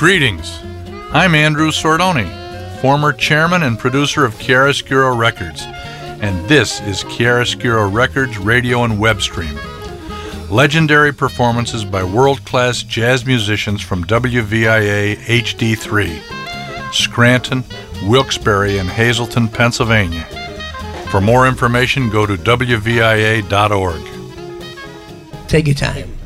Greetings. I'm Andrew Sordoni, former chairman and producer of Chiaroscuro Records, and this is Chiaroscuro Records radio and web stream. Legendary performances by world-class jazz musicians from WVIA HD3, Scranton, Wilkes-Barre, and Hazleton, Pennsylvania. For more information, go to WVIA.org. Take your time.